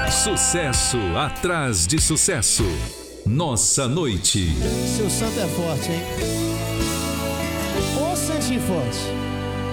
Sucesso atrás de sucesso. Nossa noite. Seu santo é forte, hein? Ô santinho forte.